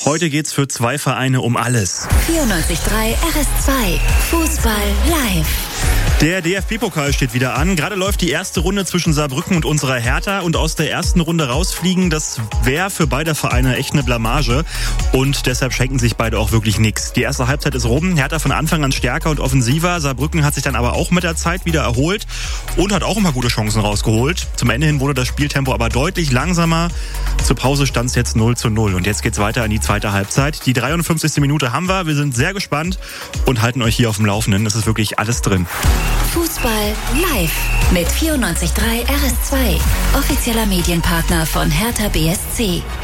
Heute geht's für zwei Vereine um alles. 94.3 RS2 Fußball live. Der DFB-Pokal steht wieder an. Gerade läuft die erste Runde zwischen Saarbrücken und unserer Hertha. Und aus der ersten Runde rausfliegen, das wäre für beide Vereine echt eine Blamage. Und deshalb schenken sich beide auch wirklich nichts. Die erste Halbzeit ist rum. Hertha von Anfang an stärker und offensiver. Saarbrücken hat sich dann aber auch mit der Zeit wieder erholt und hat auch ein paar gute Chancen rausgeholt. Zum Ende hin wurde das Spieltempo aber deutlich langsamer. Zur Pause stand es jetzt 0:0. Und jetzt geht's weiter in die zweite Halbzeit. Die 53. Minute haben wir. Wir sind sehr gespannt und halten euch hier auf dem Laufenden. Es ist wirklich alles drin. Fußball live mit 94.3 RS2, offizieller Medienpartner von Hertha BSC.